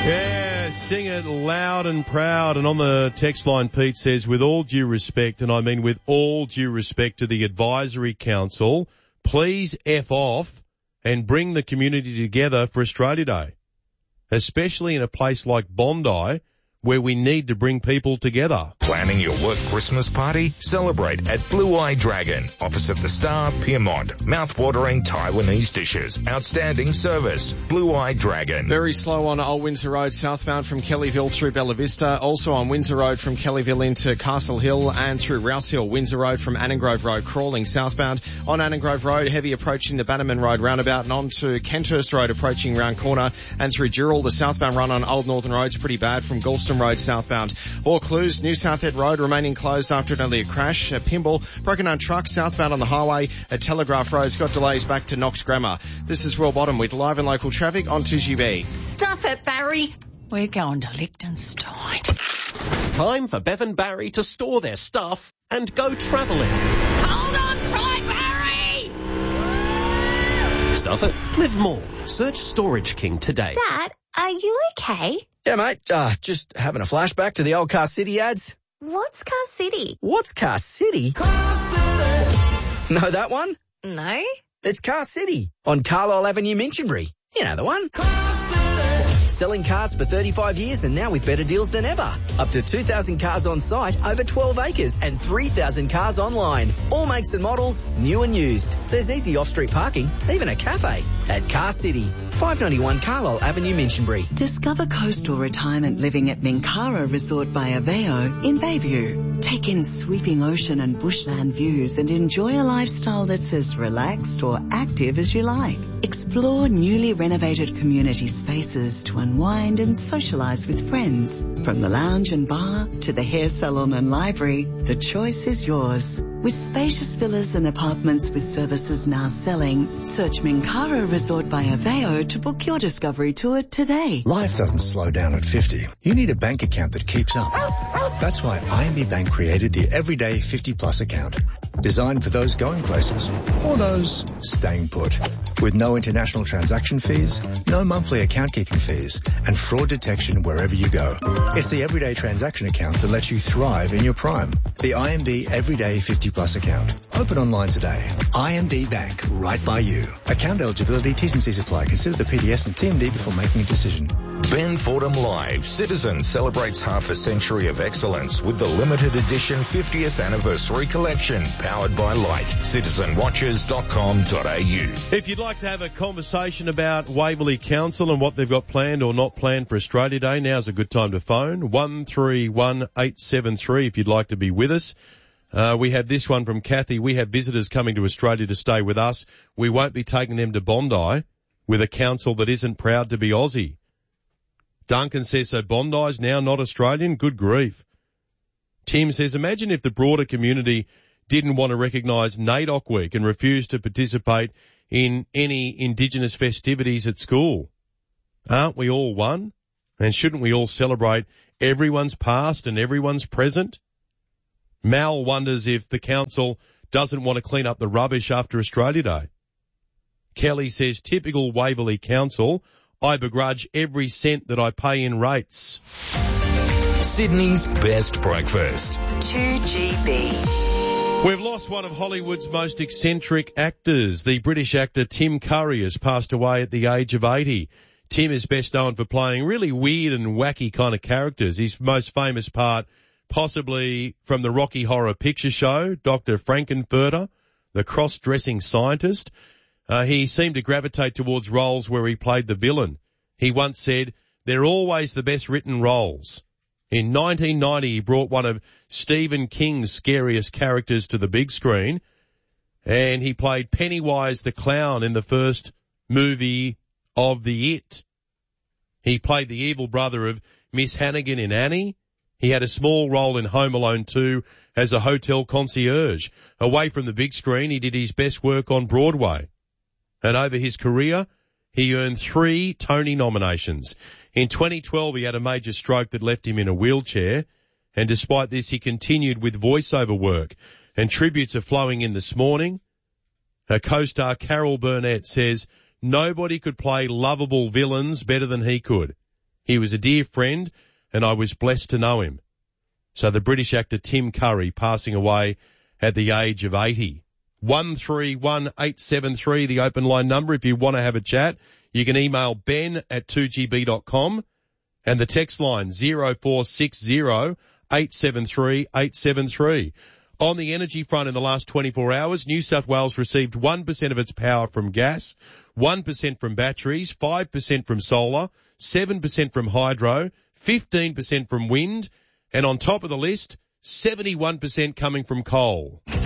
Yeah, sing it loud and proud. And on the text line, Pete says, with all due respect, and I mean with all due respect to the Advisory Council, please F off and bring the community together for Australia Day, especially in a place like Bondi, where we need to bring people together. Planning your work Christmas party? Celebrate at Blue Eye Dragon, opposite the Star, Pyrmont. Mouth-watering Taiwanese dishes. Outstanding service. Blue Eye Dragon. Very slow on Old Windsor Road southbound from Kellyville through Bella Vista. Also on Windsor Road from Kellyville into Castle Hill and through Rouse Hill. Windsor Road from Annangrove Road crawling southbound. On Annangrove Road, heavy approaching the Bannerman Road roundabout and on to Kenthurst Road approaching round corner. And through Dural, the southbound run on Old Northern Road's pretty bad from Galston Road southbound. Vaucluse, New Southhead Road remaining closed after an earlier crash. Pimble, broken down truck southbound on the highway at Telegraph Road's got delays back to Knox Grammar. This is Will Bottom with live and local traffic on 2GB. Stuff it, Barry. We're going to Liechtenstein. Time for Bev and Barry to store their stuff and go travelling. Hold on tight, Barry! Stuff it. Live more. Search Storage King today. Dad, are you okay? Yeah, mate. Just having a flashback to the old Car City ads. What's Car City? What's Car City? Car City. Know that one? No. It's Car City on Carlisle Avenue, Minchinbury. You know the one. Car City. Selling cars for 35 years and now with better deals than ever. Up to 2,000 cars on site, over 12 acres and 3,000 cars online. All makes and models, new and used. There's easy off-street parking, even a cafe at Car City. 591 Carlisle Avenue, Minchinbury. Discover coastal retirement living at Minkara Resort by Aveo in Bayview. Take in sweeping ocean and bushland views and enjoy a lifestyle that's as relaxed or active as you like. Explore newly renovated community spaces to unwind and socialise with friends. From the lounge and bar to the hair salon and library, the choice is yours. With spacious villas and apartments with services now selling, search Minkara Resort by Aveo to book your discovery tour today. Life doesn't slow down at 50. You need a bank account that keeps up. That's why IMB Bank created the Everyday 50 Plus account, designed for those going places or those staying put. With no international transaction fees, no monthly account keeping fees, and fraud detection wherever you go. It's the Everyday Transaction account that lets you thrive in your prime. The IMB Everyday 50 Plus account. Open online today. IMB Bank, right by you. Account eligibility, T's and C's apply. Consider the PDS and TMD before making a decision. Ben Fordham Live. Citizen celebrates half a century of excellence with the limited edition 50th anniversary collection powered by Light. Citizenwatches.com.au. If you'd like to have a conversation about Waverley Council and what they've got planned or not planned for Australia Day, now's a good time to phone. 131873 if you'd like to be with us. We have this one from Kathy. We have visitors coming to Australia to stay with us. We won't be taking them to Bondi with a council that isn't proud to be Aussie. Duncan says, so Bondi's now not Australian? Good grief. Tim says, imagine if the broader community didn't want to recognise NAIDOC Week and refused to participate in any Indigenous festivities at school. Aren't we all one? And shouldn't we all celebrate everyone's past and everyone's present? Mal wonders if the council doesn't want to clean up the rubbish after Australia Day. Kelly says, typical Waverley Council, I begrudge every cent that I pay in rates. Sydney's best breakfast. 2GB. We've lost one of Hollywood's most eccentric actors. The British actor Tim Curry has passed away at the age of 80. Tim is best known for playing really weird and wacky kind of characters. His most famous part, possibly from the Rocky Horror Picture Show, Dr. Frankenfurter, the cross-dressing scientist. He seemed to gravitate towards roles where he played the villain. He once said, they're always the best written roles. In 1990, he brought one of Stephen King's scariest characters to the big screen, and he played Pennywise the Clown in the first movie of the It. He played the evil brother of Miss Hannigan in Annie. He had a small role in Home Alone 2 as a hotel concierge. Away from the big screen, he did his best work on Broadway. And over his career, he earned 3 Tony nominations. In 2012, he had a major stroke that left him in a wheelchair, and despite this, he continued with voiceover work, and tributes are flowing in this morning. Her co-star Carol Burnett says, nobody could play lovable villains better than he could. He was a dear friend, and I was blessed to know him. So the British actor Tim Curry passing away at the age of 80. 131873, the open line number. If you want to have a chat, you can email ben@2gb.com, and the text line 0460 873 873. On the energy front in the last 24 hours, New South Wales received 1% of its power from gas, 1% from batteries, 5% from solar, 7% from hydro, 15% from wind, and on top of the list, 71% coming from coal.